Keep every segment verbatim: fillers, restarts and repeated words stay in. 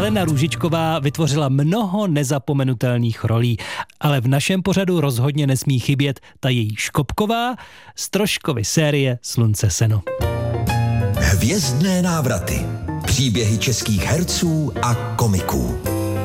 Helena Růžičková vytvořila mnoho nezapomenutelných rolí, ale v našem pořadu rozhodně nesmí chybět ta její škopková z Troškovy série Slunce seno. Hvězdné návraty. Příběhy českých herců a komiků.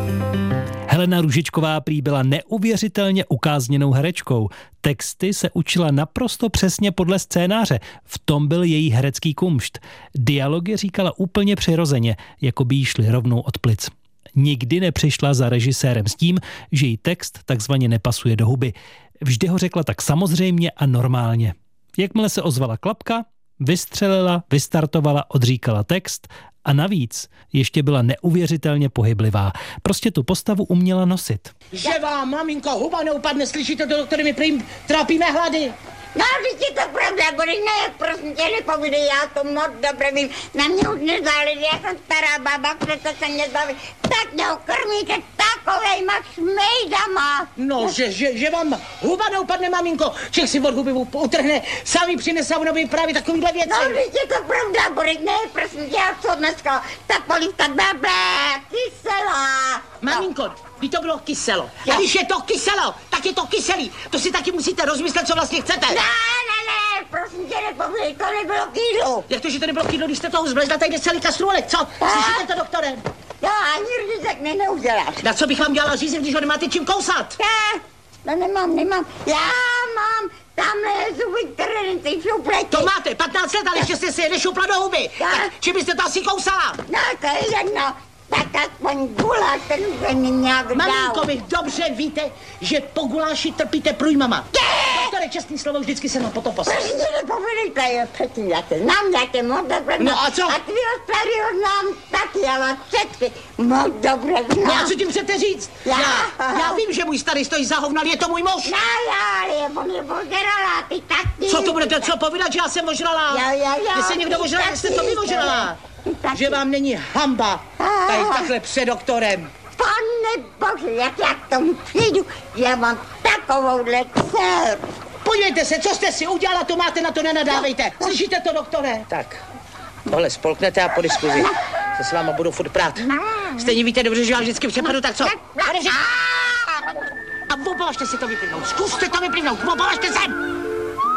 Helena Růžičková prý byla neuvěřitelně ukázněnou herečkou. Texty se učila naprosto přesně podle scénáře. V tom byl její herecký kumšt. Dialogy říkala úplně přirozeně, jako by jí šly rovnou od plic. Nikdy nepřišla za režisérem s tím, že jí text takzvaně nepasuje do huby. Vždy ho řekla tak samozřejmě a normálně. Jakmile se ozvala klapka, vystřelila, vystartovala, odříkala text a navíc ještě byla neuvěřitelně pohyblivá. Prostě tu postavu uměla nosit. Že vám, maminko, huba neupadne, slyšíte to, doktory, my prým trápíme hlady. No, když je to pravda, Boris, ne, prosím tě, nepovídej, já to moc dobře vím, na mě už nezáleží, já jsem stará baba, přece se mě baví, tak neukrmíte takovejma šmejdama. No, že, že, že vám huba neupadne, maminko, Čech si od huby utrhne, sami přinese a by právě takovýhle věci. No, když je to pravda, Boris, ne, prosím tě, já co dneska, ta polívka blblé, kyselá. Maminko, by to bylo kyselo. A když je to kyselo, tak je to kyselý. To si taky musíte rozmyslet, co vlastně chcete. Ne, ne, ne, prosím tě, nepovídej, to nebylo k jídlu. Jak to, že to nebylo k jídlu, když jste toho zblezla, tady jde celý kastruolek, co? Slyšíte to, doktore? Já ani řízek mi neuděláš. Na co bych vám dělala řízek, když ho nemáte čím kousat? Ne, no nemám, nemám, já mám tamhle zuby, které ty šuplety. To máte, patnáct let, ale ještě jste si nešupla do huby. Tak čím byste to asi kousala? No, to je jedno. Tak aspoň guláš, ten se mi nějak dal. Maminko, vy dobře víte, že po guláši trpíte průjmama. Doktore, čestný slovo, vždycky se mám potom poslat. Prosím tě, nepovídejte, je předtím, já tě znám, já tě moc dobře znám. No a co? A tvýho starýho znám taky, já vás všetky moc dobře znám. No a co tím chcete říct? Já, já, já vím, že můj starý stojí za hovno, ale je to můj muž. No já, ale on je ožralá, ty taky. Co to budete co povídat, že já jsem ožralá? Jo, jo, jo. Když se někdo ožralá, tak jste to vy ožralá. Že vám není hamba tady takhle před doktorem. Pane bože, jak já k tomu přijdu, já mám takovouhle dceru. Podívejte se, co jste si udělala, to máte, na to nenadávejte. Slyšíte to, doktore? Tak, tohle spolknete a po diskuzi se s váma budu furt prát. Stejně víte dobře, že vám vždycky přepadu, tak co? A obalažte si to vyplivnout, zkuste to vyplivnout, obalažte sem!